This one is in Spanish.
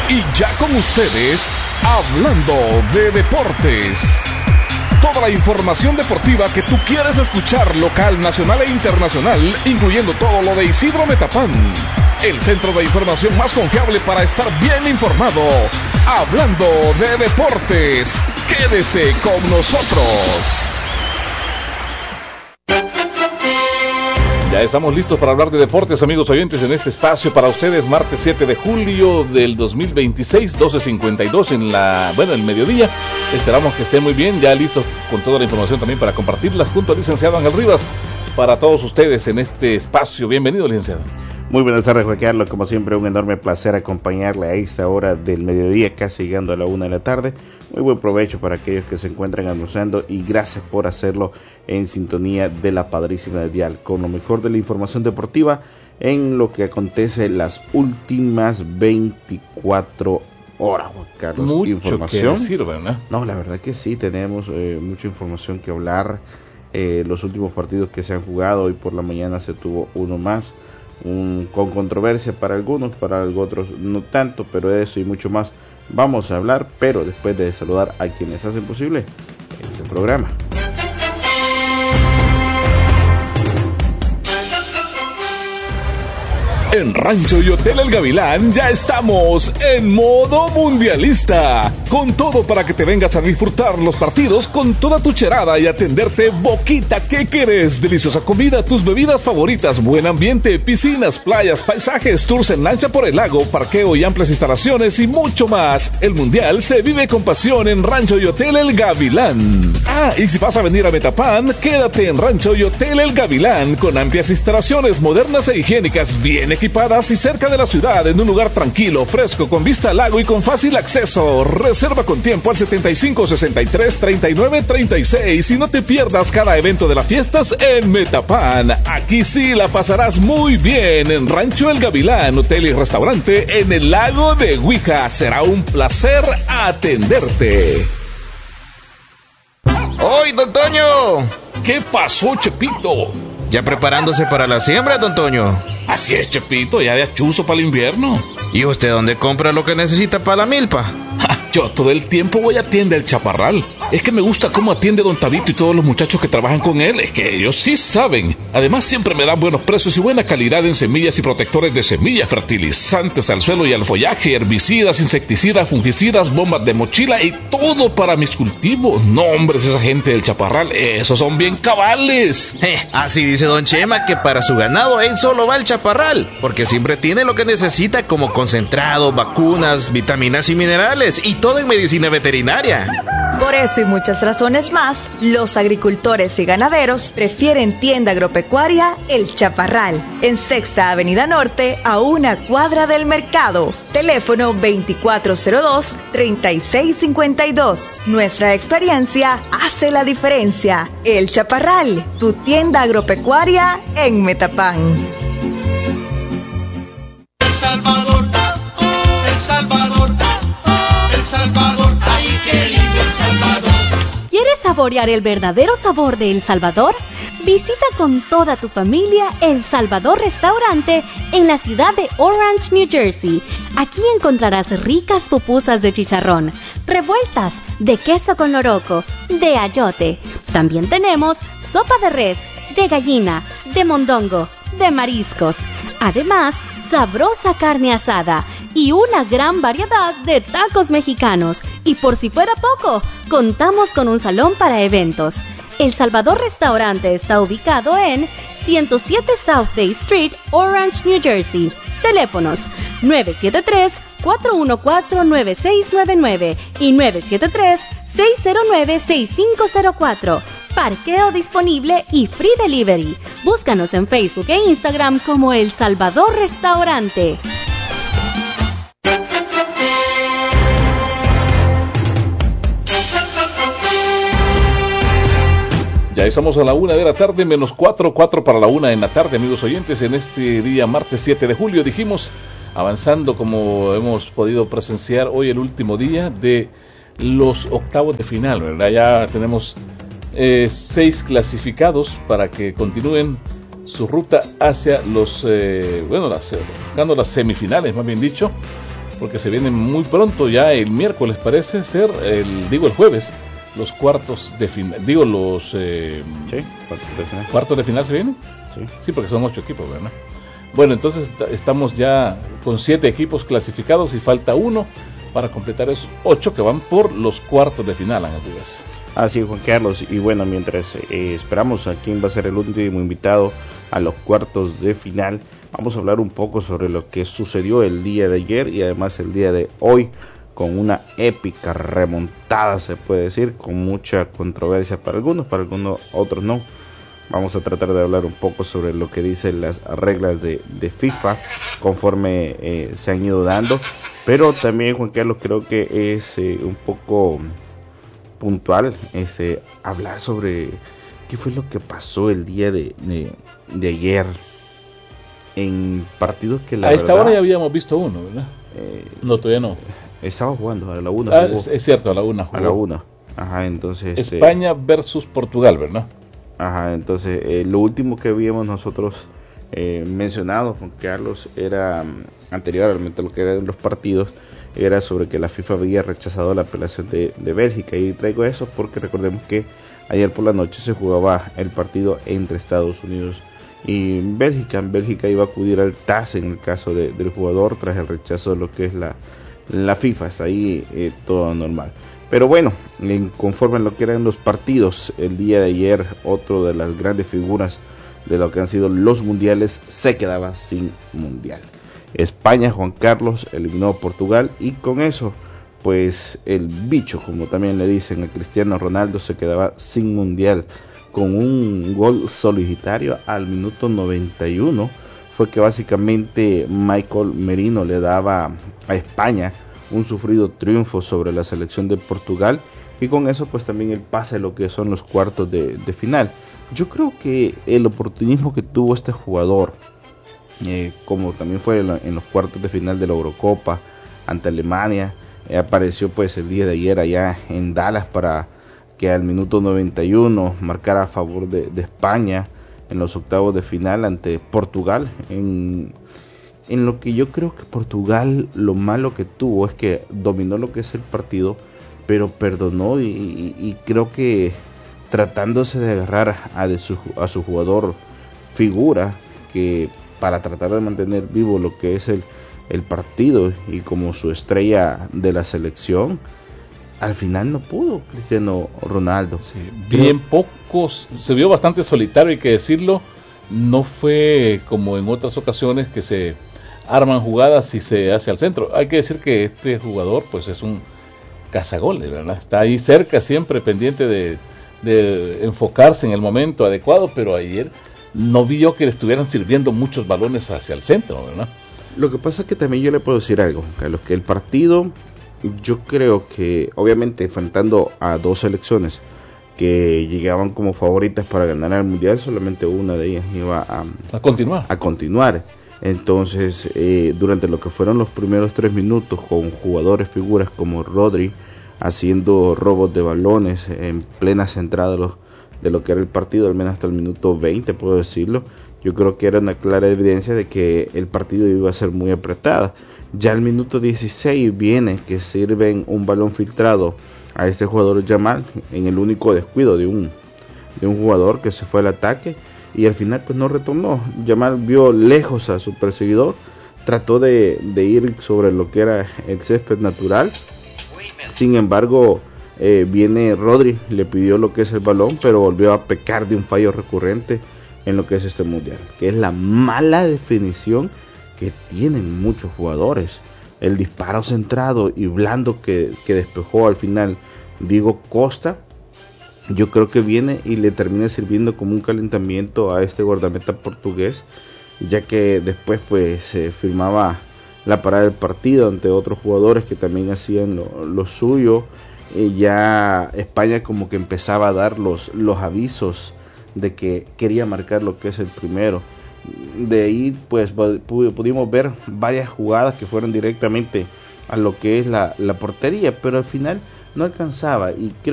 Y ya con ustedes, Hablando de Deportes. Toda la información deportiva que tú quieres escuchar, local, nacional e internacional, incluyendo todo lo de Isidro Metapán. El centro de información más confiable para estar bien informado. Hablando de Deportes. Quédese con nosotros. Ya estamos listos para hablar de deportes, amigos oyentes, en este espacio para ustedes, martes 7 de julio del 2026, 12:52 el mediodía. Esperamos que estén muy bien, ya listos con toda la información también para compartirla junto al licenciado Ángel Rivas para todos ustedes en este espacio. Bienvenido, licenciado. Muy buenas tardes, Juan Carlos. Como siempre, un enorme placer acompañarle a esta hora del mediodía, casi llegando a la 1 de la tarde. Muy buen provecho para aquellos que se encuentran almorzando y gracias por hacerlo en sintonía de la padrísima dial, con lo mejor de la información deportiva en lo que acontece las últimas 24 horas, Juan Carlos. Mucho información que decir, ¿verdad? No, la verdad que sí, tenemos mucha información que hablar. Los últimos partidos que se han jugado, hoy por la mañana se tuvo uno más, con controversia para algunos, para otros no tanto, pero de eso y mucho más vamos a hablar, pero después de saludar a quienes hacen posible este programa. En Rancho y Hotel El Gavilán ya estamos en modo mundialista, con todo para que te vengas a disfrutar los partidos con toda tu cherada y atenderte boquita que querés, deliciosa comida, tus bebidas favoritas, buen ambiente, piscinas, playas, paisajes, tours en lancha por el lago, parqueo y amplias instalaciones y mucho más. El mundial se vive con pasión en Rancho y Hotel El Gavilán. Y si vas a venir a Metapán, quédate en Rancho y Hotel El Gavilán, con amplias instalaciones modernas e higiénicas, bien equipadas y cerca de la ciudad, en un lugar tranquilo, fresco, con vista al lago y con fácil acceso. Reserva con tiempo al 75 63 39 36 y no te pierdas cada evento de las fiestas en Metapán. Aquí sí la pasarás muy bien en Rancho El Gavilán, hotel y restaurante en el lago de Huija. Será un placer atenderte. ¡Hoy, don Toño! ¿Qué pasó, Chepito? ¿Ya preparándose para la siembra, don Toño? Así es, Chepito, ya de achuzo para el invierno. ¿Y usted dónde compra lo que necesita para la milpa? Yo todo el tiempo voy a Tienda El Chaparral. Es que me gusta cómo atiende don Tabito y todos los muchachos que trabajan con él. Es que ellos sí saben. Además siempre me dan buenos precios y buena calidad en semillas y protectores de semillas, fertilizantes al suelo y al follaje, herbicidas, insecticidas, fungicidas, bombas de mochila y todo para mis cultivos. No, hombres, esa gente del Chaparral, esos son bien cabales. Así dice don Chema que para su ganado él solo va al Chaparral, porque siempre tiene lo que necesita como concentrado, vacunas, vitaminas y minerales y todo en medicina veterinaria. Por eso y muchas razones más, los agricultores y ganaderos prefieren Tienda Agropecuaria El Chaparral, en Sexta Avenida Norte, a una cuadra del mercado. Teléfono 2402-3652. Nuestra experiencia hace la diferencia. El Chaparral, tu tienda agropecuaria en Metapán. El Salvador, El Salvador, El Salvador, ay, qué lindo El Salvador. ¿Quieres saborear el verdadero sabor de El Salvador? Visita con toda tu familia El Salvador Restaurante en la ciudad de Orange, New Jersey. Aquí encontrarás ricas pupusas de chicharrón, revueltas de queso con loroco, de ayote. También tenemos sopa de res, de gallina, de mondongo, de mariscos. Además, sabrosa carne asada y una gran variedad de tacos mexicanos. Y por si fuera poco, contamos con un salón para eventos. El Salvador Restaurante está ubicado en 107 South Day Street, Orange, New Jersey. Teléfonos 973-414-9699 y 973-609-6504. Parqueo disponible y free delivery. Búscanos en Facebook e Instagram como El Salvador Restaurante. Ya estamos a la 1 de la tarde, menos 4 para la 1 en la tarde, amigos oyentes, en este día martes 7 de julio, dijimos, avanzando como hemos podido presenciar hoy el último día de los octavos de final, ¿verdad? Ya tenemos 6 clasificados para que continúen su ruta hacia los, buscando las semifinales, más bien dicho. porque se vienen muy pronto, ya el miércoles parece ser, el jueves, los cuartos de final, sí, cuartos de final. ¿Cuartos de final se vienen? Sí, porque son 8 equipos, ¿verdad? Bueno, entonces estamos ya con 7 equipos clasificados y falta uno para completar esos 8 que van por los cuartos de final, Honduras. Así es, Juan Carlos, y bueno, mientras esperamos a quién va a ser el último invitado a los cuartos de final, vamos a hablar un poco sobre lo que sucedió el día de ayer y además el día de hoy, con una épica remontada, se puede decir, con mucha controversia para algunos otros no. Vamos a tratar de hablar un poco sobre lo que dicen las reglas de FIFA conforme se han ido dando, pero también, Juan Carlos, creo que es un poco puntual hablar sobre qué fue lo que pasó el día de ayer en partidos que a esta hora ya habíamos visto uno, ¿verdad? No, todavía no. Estaba jugando a la 1. Es cierto, a la 1 jugó. A la 1. Ajá, entonces España versus Portugal, ¿verdad? Ajá, entonces lo último que habíamos nosotros mencionado, Juan Carlos, era anteriormente lo que eran los partidos, era sobre que la FIFA había rechazado la apelación de Bélgica, y traigo eso porque recordemos que ayer por la noche se jugaba el partido entre Estados Unidos y Bélgica. Bélgica iba a acudir al TAS en el caso del jugador tras el rechazo de lo que es la FIFA. Está ahí todo normal. Pero bueno, conforme a lo que eran los partidos, el día de ayer, otro de las grandes figuras de lo que han sido los mundiales se quedaba sin mundial. España, Juan Carlos, eliminó a Portugal, y con eso, pues el bicho, como también le dicen a Cristiano Ronaldo, se quedaba sin mundial. Con un gol solitario al minuto 91, fue que básicamente Michael Merino le daba a España un sufrido triunfo sobre la selección de Portugal, y con eso pues también el pase a lo que son los cuartos de final. Yo creo que el oportunismo que tuvo este jugador, como también fue en los cuartos de final de la Eurocopa ante Alemania, apareció pues el día de ayer allá en Dallas para que al minuto 91 marcara a favor de España en los octavos de final ante Portugal, en lo que yo creo que Portugal, lo malo que tuvo es que dominó lo que es el partido, pero perdonó, y creo que tratándose de agarrar a su jugador figura, que para tratar de mantener vivo lo que es el partido y como su estrella de la selección, al final no pudo Cristiano Ronaldo. Sí, bien pocos, se vio bastante solitario, hay que decirlo. No fue como en otras ocasiones que se arman jugadas y se hace al centro. Hay que decir que este jugador pues es un cazagoles, ¿verdad? Está ahí cerca, siempre pendiente de enfocarse en el momento adecuado, pero ayer no vi yo que le estuvieran sirviendo muchos balones hacia el centro, ¿verdad? Lo que pasa es que también yo le puedo decir algo, Carlos, que el partido, yo creo que obviamente enfrentando a dos selecciones que llegaban como favoritas para ganar el mundial, solamente una de ellas iba a continuar. Entonces, durante lo que fueron los primeros 3 minutos, con jugadores figuras como Rodri haciendo robos de balones en plena centrada de lo que era el partido, al menos hasta el minuto 20 puedo decirlo, yo creo que era una clara evidencia de que el partido iba a ser muy apretado. Ya al minuto 16 viene que sirven un balón filtrado a este jugador Yamal en el único descuido de un jugador que se fue al ataque, y al final pues no retornó. Yamal vio lejos a su perseguidor, trató de ir sobre lo que era el césped natural. Sin embargo, viene Rodri, le pidió lo que es el balón, pero volvió a pecar de un fallo recurrente en lo que es este mundial, que es la mala definición que tienen muchos jugadores. El disparo centrado y blando que despejó al final Diego Costa, yo creo que viene y le termina sirviendo como un calentamiento a este guardameta portugués, ya que después pues se firmaba la parada del partido ante otros jugadores que también hacían lo suyo. Ya España como que empezaba a dar los avisos de que quería marcar lo que es el primero. De ahí pues pudimos ver varias jugadas que fueron directamente a lo que es la portería, pero al final no alcanzaba, y creo